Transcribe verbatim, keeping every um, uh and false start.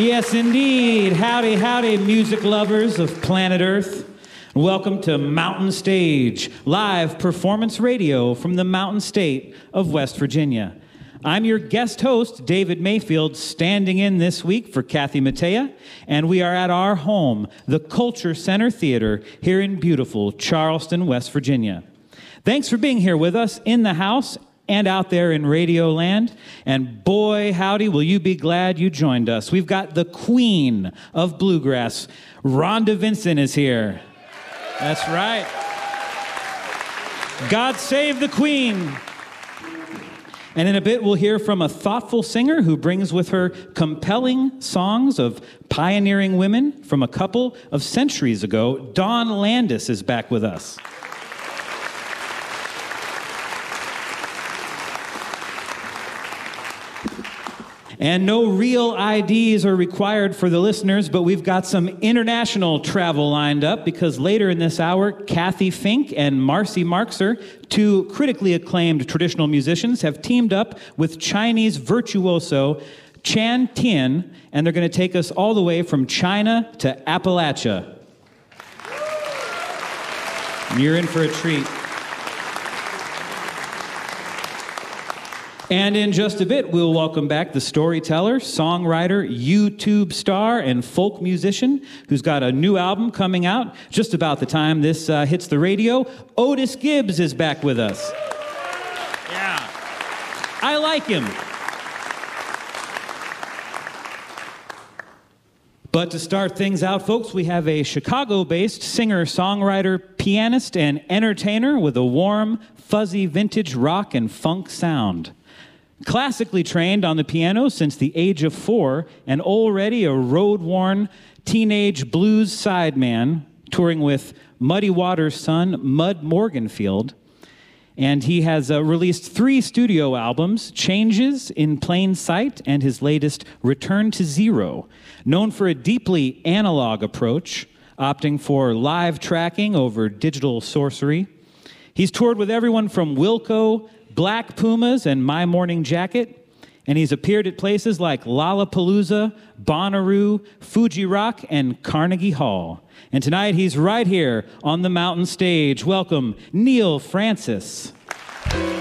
Yes, indeed. Howdy, howdy, music lovers of planet Earth. Welcome to Mountain Stage, live performance radio from the Mountain State of West Virginia. I'm your guest host, David Mayfield, standing in this week for Kathy Mattea, and we are at our home, the Culture Center Theater, here in beautiful Charleston, West Virginia. Thanks for being here with us in the house and out there in Radio Land. And boy, howdy, will you be glad you joined us. We've got the queen of bluegrass. Rhonda Vincent is here. That's right. God save the queen. And in a bit, we'll hear from a thoughtful singer who brings with her compelling songs of pioneering women from a couple of centuries ago. Dawn Landis is back with us. And no real I Ds are required for the listeners, but we've got some international travel lined up because later in this hour, Kathy Fink and Marcy Marxer, two critically acclaimed traditional musicians, have teamed up with Chinese virtuoso Chan Tian, and they're going to take us all the way from China to Appalachia. You're in for a treat. And in just a bit, we'll welcome back the storyteller, songwriter, YouTube star, and folk musician who's got a new album coming out just about the time this uh, hits the radio. Otis Gibbs is back with us. Yeah. I like him. But to start things out, folks, we have a Chicago-based singer, songwriter, pianist, and entertainer with a warm, fuzzy, vintage rock and funk sound. Classically trained on the piano since the age of four, and already a road-worn teenage blues sideman, touring with Muddy Waters' son, Mud Morganfield. And he has uh, released three studio albums, Changes, In Plain Sight, and his latest, Return to Zero. Known for a deeply analog approach, opting for live tracking over digital sorcery. He's toured with everyone from Wilco, Black Pumas, and My Morning Jacket, and he's appeared at places like Lollapalooza, Bonnaroo, Fuji Rock, and Carnegie Hall. And tonight he's right here on the Mountain Stage. Welcome, Neil Francis.